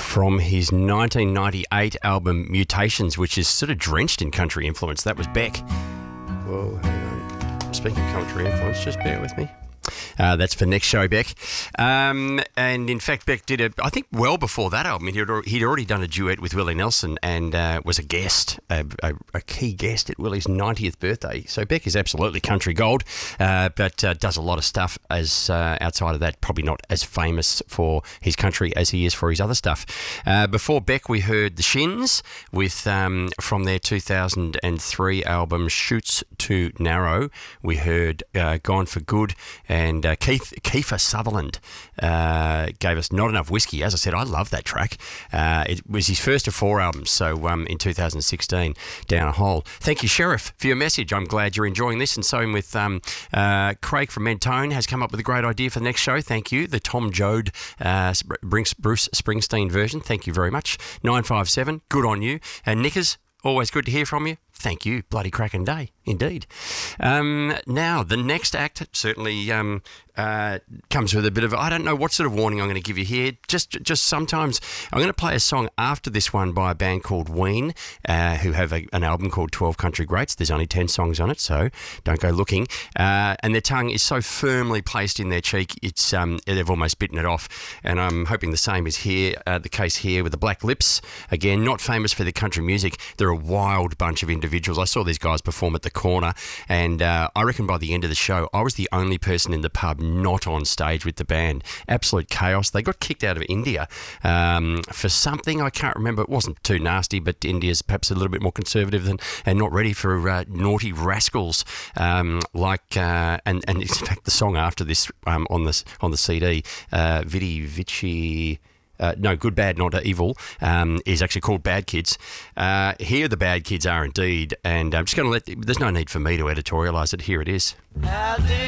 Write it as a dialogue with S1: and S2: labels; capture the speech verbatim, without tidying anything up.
S1: from his nineteen ninety-eight album Mutations, which is sort of drenched in country influence. That was Beck. Whoa, hang on. Speaking of country influence, just bear with me. Uh, that's for next show, Beck. Um, and in fact, Beck did a, I think well before that album, he'd, he'd already done a duet with Willie Nelson and uh, was a guest, a, a, a key guest at Willie's ninetieth birthday. So Beck is absolutely country gold, uh, but uh, does a lot of stuff as uh, outside of that, probably not as famous for his country as he is for his other stuff. Uh, before Beck, we heard The Shins with um, from their two thousand three album Shoots Too Narrow. We heard uh, Gone for Good, and uh, Keith Kiefer Sutherland uh, gave us Not Enough Whiskey. As I said, I love that track. Uh, it was his first of four albums, so um, in two thousand sixteen, Down a Hole. Thank you, Sheriff, for your message. I'm glad you're enjoying this, and so with um, uh, Craig from Mentone has come up with a great idea for the next show. Thank you. The Tom Joad uh, Bruce Springsteen version. Thank you very much. nine five seven, good on you. And Nickers, always good to hear from you. Thank you. Bloody cracking day, indeed. Um, now, the next act certainly um, uh, comes with a bit of, I don't know what sort of warning I'm going to give you here. Just just sometimes, I'm going to play a song after this one by a band called Ween, uh, who have a, an album called twelve Country Greats. There's only ten songs on it, so don't go looking. Uh, and their tongue is so firmly placed in their cheek, it's um, they've almost bitten it off. And I'm hoping the same is here, uh, the case here with the Black Lips. Again, not famous for their country music. They're a wild bunch of individuals. I saw these guys perform at the Corner, and uh, I reckon by the end of the show, I was the only person in the pub not on stage with the band. Absolute chaos. They got kicked out of India um, for something I can't remember. It wasn't too nasty, but India's perhaps a little bit more conservative than and not ready for uh, naughty rascals um, like uh, and and in fact the song after this um, on this on the C D, uh, Vidi Vici. Uh, no, Good, Bad, Not Evil um, is actually called Bad Kids. Uh, here the Bad Kids are indeed, and I'm just going to let, there's no need for me to editorialise it. Here it is.